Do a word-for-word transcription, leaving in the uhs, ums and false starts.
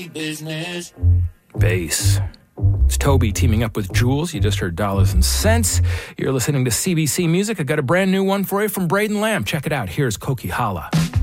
business. Bass. It's Toby teaming up with Jules. You just heard Dollars and Cents. You're listening to C B C Music. I got a brand new one for you from Braden Lamb. Check it out. Here's Coquihalla.